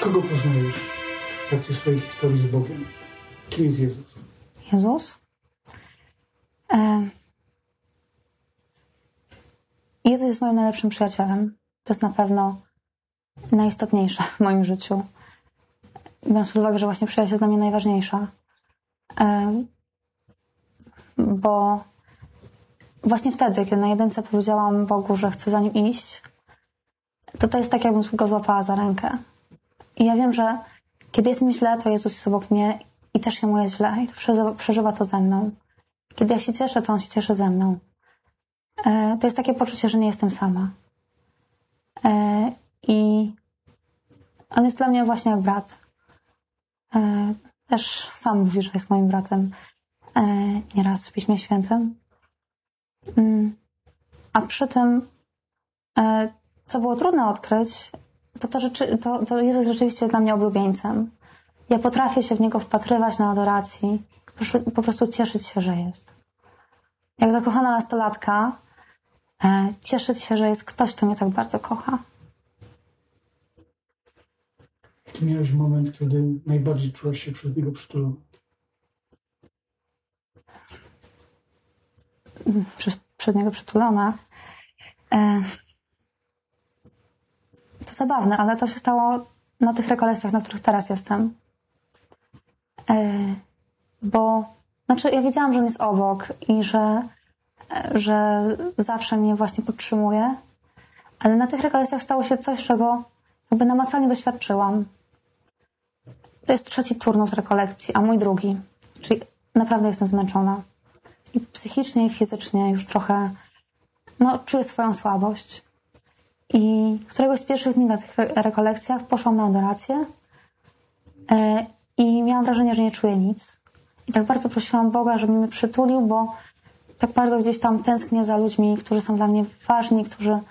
Kogo poznajesz w trakcie swojej historii z Bogiem? Kim jest Jezus? Jezus? Jezus jest moim najlepszym przyjacielem. To jest na pewno najistotniejsze w moim życiu. Biorąc pod uwagę, że właśnie przyjaźń jest dla mnie najważniejsza. Bo właśnie wtedy, kiedy na jedynce powiedziałam Bogu, że chcę za Nim iść, to jest tak, jakbym go złapała za rękę. I ja wiem, że kiedy jest mi źle, to Jezus jest obok mnie i też się mu jest źle. I przeżywa to ze mną. Kiedy ja się cieszę, to On się cieszy ze mną. To jest takie poczucie, że nie jestem sama. I On jest dla mnie właśnie jak brat. Też sam mówi, że jest moim bratem. Nieraz w Piśmie Świętym. A przy tym, co było trudno odkryć, to Jezus rzeczywiście jest dla mnie oblubieńcem. Ja potrafię się w Niego wpatrywać na adoracji, po prostu cieszyć się, że jest. Jak zakochana nastolatka, cieszyć się, że jest ktoś, kto mnie tak bardzo kocha. Czy miałeś moment, kiedy najbardziej czułaś się przez Niego przytulona? Przez Niego przytulona? To zabawne, ale to się stało na tych rekolekcjach, na których teraz jestem. Bo ja wiedziałam, że On jest obok i że zawsze mnie właśnie podtrzymuje, ale na tych rekolekcjach stało się coś, czego jakby namacalnie doświadczyłam. To jest 3. turnus rekolekcji, a mój 2. Czyli naprawdę jestem zmęczona. I psychicznie, i fizycznie już trochę czuję swoją słabość. I któregoś z pierwszych dni na tych rekolekcjach poszłam na adorację i miałam wrażenie, że nie czuję nic. I tak bardzo prosiłam Boga, żeby mnie przytulił, bo tak bardzo gdzieś tam tęsknię za ludźmi, którzy są dla mnie ważni,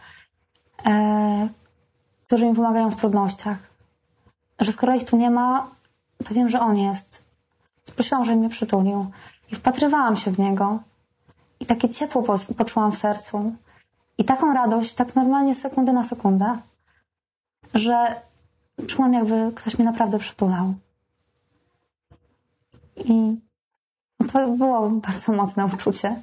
którzy mi pomagają w trudnościach. Że skoro ich tu nie ma, to wiem, że On jest. Prosiłam, żeby mnie przytulił. I wpatrywałam się w Niego. I takie ciepło poczułam w sercu. I taką radość, tak normalnie z sekundy na sekundę, że czułam, jakby ktoś mnie naprawdę przytulał. I to było bardzo mocne uczucie.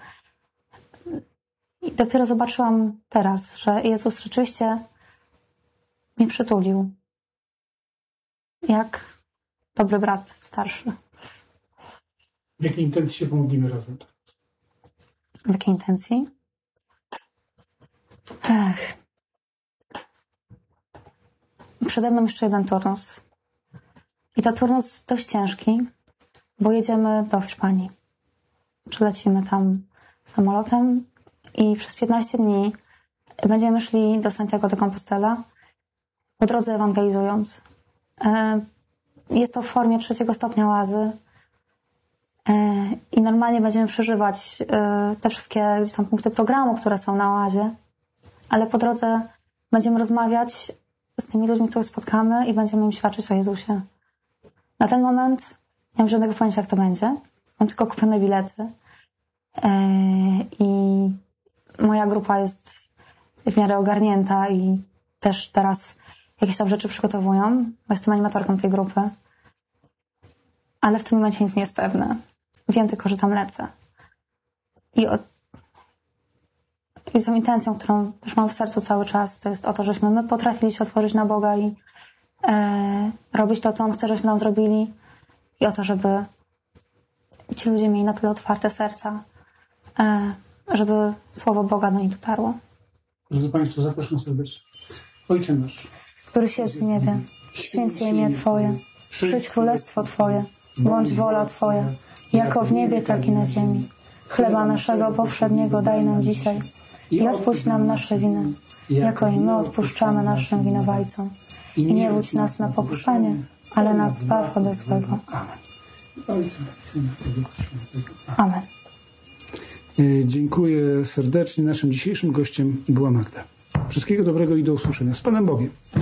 I dopiero zobaczyłam teraz, że Jezus rzeczywiście mnie przytulił. Jak dobry brat starszy. W jakiej intencji się pomodlimy razem? W jakiej intencji? Przede mną jeszcze jeden turnus. I to turnus dość ciężki, bo jedziemy do Hiszpanii. Przylecimy tam samolotem i przez 15 dni będziemy szli do Santiago de Compostela, po drodze ewangelizując. Jest to w formie 3. stopnia łazy i normalnie będziemy przeżywać te wszystkie gdzieś tam punkty programu, które są na łazie, ale po drodze będziemy rozmawiać z tymi ludźmi, których spotkamy i będziemy im świadczyć o Jezusie. Na ten moment nie mam żadnego pojęcia, jak to będzie. Mam tylko kupione bilety i moja grupa jest w miarę ogarnięta i też teraz jakieś tam rzeczy przygotowują, bo jestem animatorką tej grupy. Ale w tym momencie nic nie jest pewne. Wiem tylko, że tam lecę. I tą intencją, którą też mam w sercu cały czas, to jest o to, żeśmy my potrafili się otworzyć na Boga i robić to, co On chce, żebyśmy nam zrobili. I o to, żeby ci ludzie mieli na tyle otwarte serca, żeby słowo Boga do nich dotarło. Drodzy Państwo, zapraszam serdecznie. Ojcze nasz, któryś jest w niebie, święć się imię Twoje, przyjdź królestwo Twoje, bądź wola Twoja, jako w niebie, tak i na ziemi. Chleba naszego powszedniego daj nam dzisiaj i odpuść nam nasze winy, jako i my odpuszczamy naszym winowajcom. I nie wódź nas na pokuszenie, ale nas zbaw ode złego. Amen. Dziękuję serdecznie. Naszym dzisiejszym gościem była Magda. Wszystkiego dobrego i do usłyszenia. Z Panem Bogiem.